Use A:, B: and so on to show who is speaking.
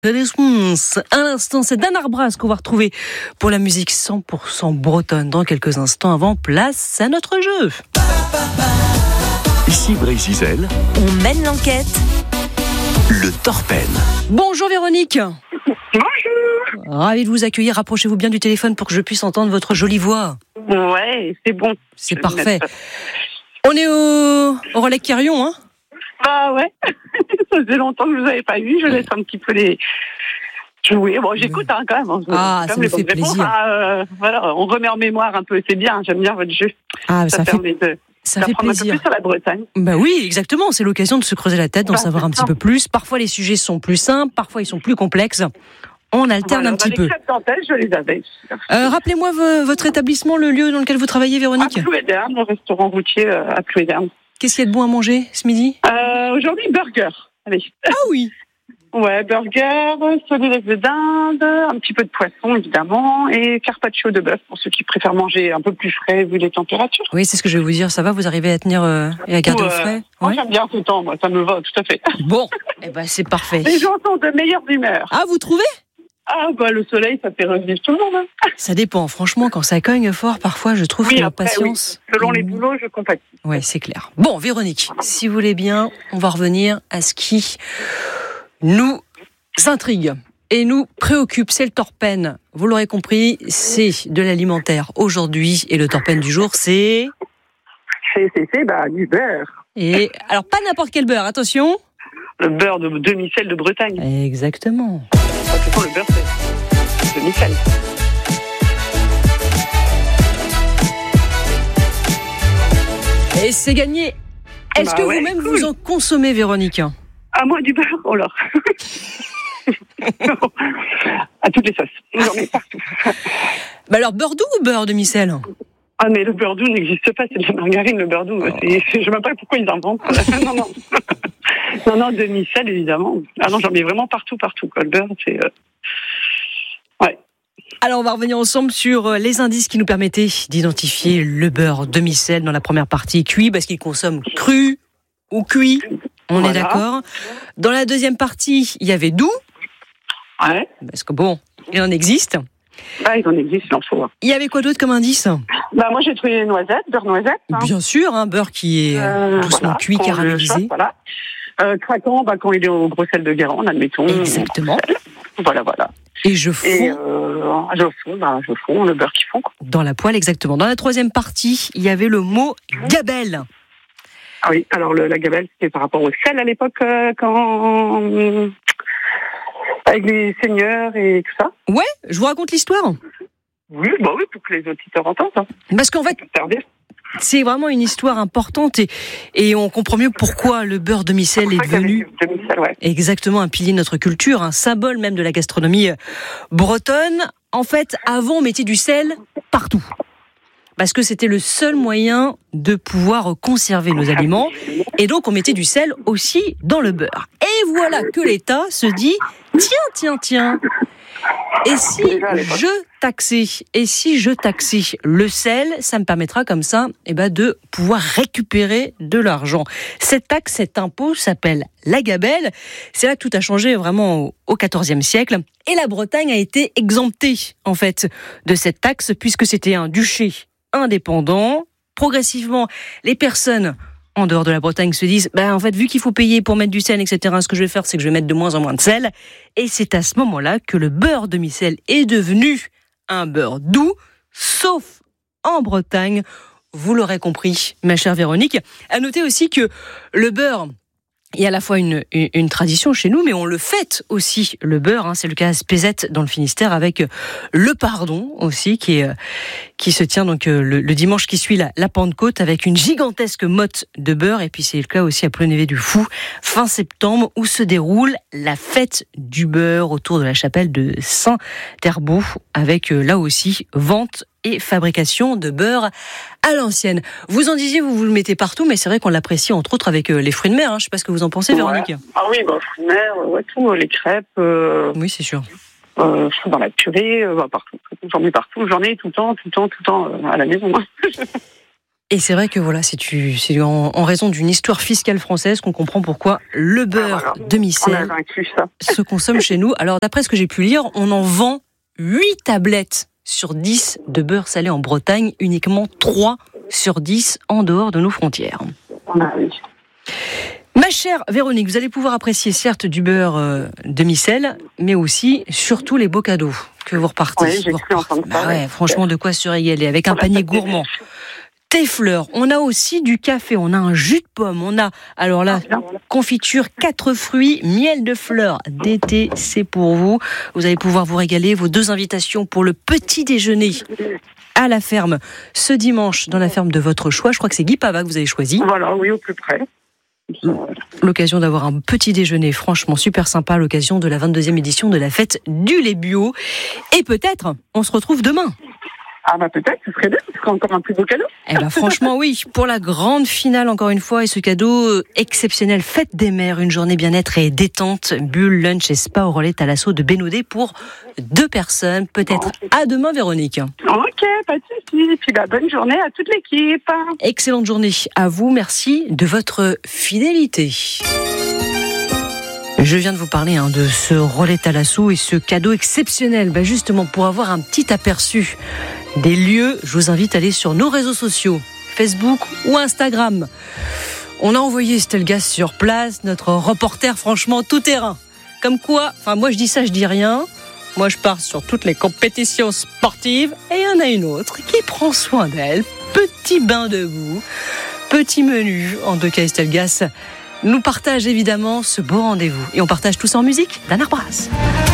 A: À l'instant, c'est Dan Arbras qu'on va retrouver pour la musique 100% bretonne dans quelques instants. Avant, place à notre jeu.
B: Ici Brésil,
C: on mène l'enquête.
B: Le Torpen.
A: Bonjour Véronique.
D: Bonjour.
A: Ravi de vous accueillir. Rapprochez-vous bien du téléphone pour que je puisse entendre votre jolie voix.
D: Ouais, c'est bon.
A: C'est parfait. On est au Relais Carillon, hein?
D: Ah ouais. Ça faisait longtemps que je vous avais pas vu. Je laisse un petit peu les jouer. Bon, j'écoute quand même.
A: Ça me fait plaisir.
D: Voilà, on remet en mémoire un peu. C'est bien. J'aime bien votre jeu.
A: Ah, ça fait plaisir.
D: Un peu plus sur la Bretagne.
A: Bah oui, exactement. C'est l'occasion de se creuser la tête, d'en savoir un petit peu plus. Parfois, les sujets sont plus simples. Parfois, ils sont plus complexes. On alterne un petit peu.
D: Les crêpes dentelles, je les avais.
A: Rappelez-moi votre établissement, le lieu dans lequel vous travaillez, Véronique.
D: À Plouédern, le restaurant routier à Plouédern.
A: Qu'est-ce qu'il y a de bon à manger ce midi?
D: Aujourd'hui, burger. Allez.
A: Ah oui.
D: Ouais, burger, solides de dinde, un petit peu de poisson évidemment, et carpaccio de bœuf pour ceux qui préfèrent manger un peu plus frais vu les températures.
A: Oui, c'est ce que je vais vous dire. Ça va, vous arrivez à tenir et à garder au frais?
D: Moi, j'aime bien ce temps, moi, ça me va tout à fait.
A: Bon, c'est parfait.
D: Les gens sont de meilleure humeur.
A: Ah, vous trouvez?
D: Ah, le soleil, ça fait revivre tout le monde. Hein.
A: Ça dépend. Franchement, quand ça cogne fort, parfois, je trouve que la patience...
D: Oui. Selon les boulots, je compatis.
A: Oui, c'est clair. Bon, Véronique, si vous voulez bien, on va revenir à ce qui nous intrigue et nous préoccupe. C'est le Torpen. Vous l'aurez compris, c'est de l'alimentaire aujourd'hui. Et le Torpen du jour, c'est...
D: Du beurre.
A: Et alors, pas n'importe quel beurre, attention.
D: Le beurre de demi-sel de Bretagne.
A: Exactement.
D: Le beurre, c'est demi-sel.
A: Et c'est gagné. Est-ce que vous-même vous en consommez, Véronique?
D: Ah, moi, du beurre, oh là. À toutes les sauces. J'en mets partout.
A: Alors, beurre doux ou beurre demi-sel?
D: Ah, mais le beurre doux n'existe pas, c'est de la margarine, le beurre doux. Je ne sais même pas pourquoi ils inventent. Non, demi-sel, évidemment. Ah non, j'en mets vraiment partout, quoi. Le beurre, c'est... Ouais.
A: Alors, on va revenir ensemble sur les indices qui nous permettaient d'identifier le beurre demi-sel dans la première partie cuit, parce qu'il consomme cru ou cuit. On est d'accord. Dans la deuxième partie, il y avait doux.
D: Ouais.
A: Parce que il en existe.
D: Il en existe, il en faut.
A: Il y avait quoi d'autre comme indice?
D: Moi, j'ai trouvé les noisettes, beurre noisette.
A: Bien sûr, un beurre qui est doucement cuit, caramélisé.
D: Voilà. Craquant, quand il est au gros sel de Guérande, admettons.
A: Exactement.
D: Voilà.
A: Et je fonds.
D: Je fonds le beurre qui fond. Quoi.
A: Dans la poêle, exactement. Dans la troisième partie, il y avait le mot gabelle.
D: Ah oui, alors la gabelle, c'était par rapport au sel à l'époque, quand... avec les seigneurs et tout ça.
A: Ouais, je vous raconte l'histoire.
D: Oui, pour que les auditeurs entendent. Hein.
A: Parce qu'en fait, c'est vraiment une histoire importante et on comprend mieux pourquoi le beurre demi-sel est devenu exactement un pilier de notre culture, un symbole même de la gastronomie bretonne. En fait, avant, on mettait du sel partout. Parce que c'était le seul moyen de pouvoir conserver nos aliments. Et donc, on mettait du sel aussi dans le beurre. Et voilà que l'État se dit, tiens, et si je taxais le sel, ça me permettra comme ça de pouvoir récupérer de l'argent. Cette taxe, cet impôt s'appelle la gabelle. C'est là que tout a changé vraiment au XIVe siècle. Et la Bretagne a été exemptée, en fait, de cette taxe, puisque c'était un duché indépendant. Progressivement, les personnes en dehors de la Bretagne se disent en fait, vu qu'il faut payer pour mettre du sel, etc., ce que je vais faire, c'est que je vais mettre de moins en moins de sel. Et c'est à ce moment-là que le beurre demi-sel est devenu un beurre doux, sauf en Bretagne. Vous l'aurez compris, ma chère Véronique. À noter aussi que le beurre, il y a à la fois une tradition chez nous, mais on le fête aussi, le beurre. C'est le cas à Spézette dans le Finistère, avec le pardon aussi, qui se tient donc le dimanche qui suit la Pentecôte, avec une gigantesque motte de beurre. Et puis c'est le cas aussi à Plonévé-du-Fou, fin septembre, où se déroule la fête du beurre autour de la chapelle de Saint-Herbault, avec là aussi vente et fabrication de beurre à l'ancienne. Vous en disiez, vous le mettez partout, mais c'est vrai qu'on l'apprécie entre autres avec les fruits de mer. Je ne sais pas ce que vous en pensez, Véronique.
D: Ah oui, fruits de mer, tout, les crêpes.
A: Oui, c'est sûr.
D: Dans la purée, partout. J'en ai partout, j'en ai tout le temps à la maison.
A: Et c'est vrai que voilà, c'est en raison d'une histoire fiscale française qu'on comprend pourquoi le beurre demi-sel se consomme chez nous. Alors d'après ce que j'ai pu lire, on en vend 8 tablettes sur 10 de beurre salé en Bretagne, uniquement 3 sur 10 en dehors de nos frontières. Ma chère Véronique, vous allez pouvoir apprécier certes du beurre demi-sel, mais aussi, surtout les beaux cadeaux que vous repartez.
D: Oui, j'ai cru entendre ça.
A: Franchement, de quoi se régaler avec un panier gourmand. Thé fleurs, on a aussi du café, on a un jus de pomme, on a, alors là, confiture, 4 fruits, miel de fleurs d'été, c'est pour vous. Vous allez pouvoir vous régaler, vos 2 invitations pour le petit déjeuner à la ferme, ce dimanche, dans la ferme de votre choix. Je crois que c'est Guy Pava que vous avez choisi.
D: Voilà, oui, au plus près.
A: L'occasion d'avoir un petit déjeuner franchement super sympa à l'occasion de la 22e édition de la fête du lait bio. Et peut-être, on se retrouve demain.
D: Ah bah peut-être, ce serait bien, ce serait encore un plus beau cadeau.
A: Eh ben franchement oui, pour la grande finale encore une fois et ce cadeau exceptionnel, fête des mères, une journée bien-être et détente, bulle, lunch et spa au relais Thalasso de Bénodet pour 2 personnes, peut-être. À demain Véronique.
D: Ok, pas de soucis. Puis bonne journée à toute l'équipe.
A: Excellente journée à vous, merci de votre fidélité. Je viens de vous parler de ce relais Thalasso et ce cadeau exceptionnel. Justement, pour avoir un petit aperçu des lieux, je vous invite à aller sur nos réseaux sociaux, Facebook ou Instagram. On a envoyé Stelgas sur place, notre reporter franchement tout terrain. Comme quoi, moi je dis ça, je dis rien. Moi je pars sur toutes les compétitions sportives et il y en a une autre qui prend soin d'elle. Petit bain de boue, petit menu. En tout cas, Stelgas nous partage évidemment ce beau rendez-vous. Et on partage tout ça en musique d'Anna Brass.